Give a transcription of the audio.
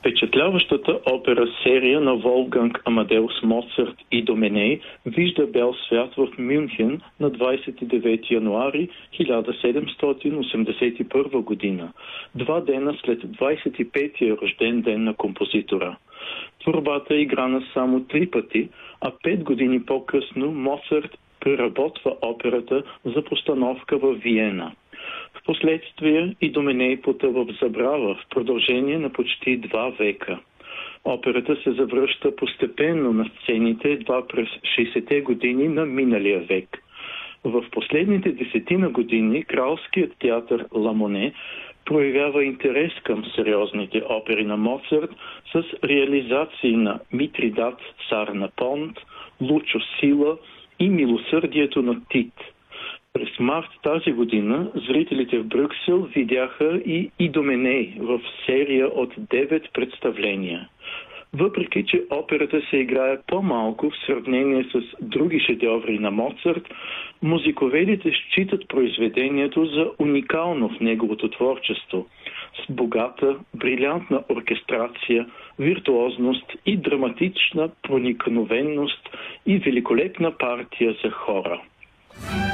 Впечатляващата опера серия на Волфганг Амадеус Моцарт Идоменей вижда бял свят в Мюнхен на 29 януари 1781 година, 2 дена след 25-я рожден ден на композитора. Творбата е играна само 3 пъти, а 5 години по-късно Моцарт преработва операта за постановка в Виена. Впоследствие Идоменей потъва в забрава в продължение на почти 2 века. Операта се завръща постепенно на сцените едва през 60-те години на миналия век. В последните 10 години кралският театър Ла Моне проявява интерес към сериозните опери на Моцарт с реализации на Митридат, цар на Понт, Лучо Сила и Милосърдието на Тит. През март тази година зрителите в Брюксел видяха и Идоменей в серия от 9 представления. Въпреки че операта се играе по-малко в сравнение с други шедьоври на Моцарт, музиковедите считат произведението за уникално в неговото творчество, с богата, брилянтна оркестрация, виртуозност и драматична проникновеност и великолепна партия за хора.